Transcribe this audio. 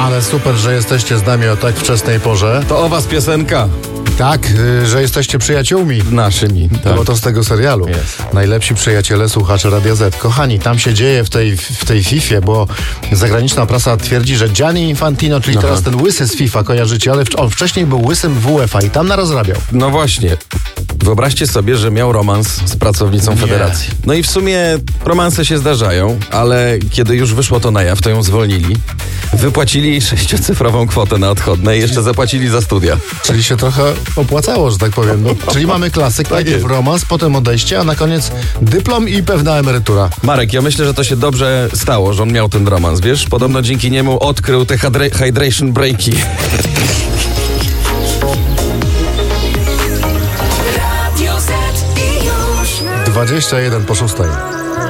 Ale super, że jesteście z nami o tak wczesnej porze. To o was piosenka. Tak, że jesteście przyjaciółmi. Naszymi. Tak. Było to z tego serialu. Jest. Najlepsi przyjaciele słuchacze Radia Z. Kochani, tam się dzieje w tej Fifie, bo zagraniczna prasa twierdzi, że Gianni Infantino, czyli teraz ten łysy z FIFA, kojarzycie, ale on wcześniej był łysym w UEFA i tam narozrabiał. No właśnie. Wyobraźcie sobie, że miał romans z pracownicą federacji. No i w sumie romanse się zdarzają, ale kiedy już wyszło to na jaw, to ją zwolnili. Wypłacili jej 6-cyfrową kwotę na odchodne i jeszcze zapłacili za studia. Czyli się trochę opłacało, że tak powiem. No, czyli mamy klasyk, najpierw romans, potem odejście, a na koniec dyplom i pewna emerytura. Marek, ja myślę, że to się dobrze stało, że on miał ten romans, wiesz? Podobno dzięki niemu odkrył te hydration breaki. 21 po 6.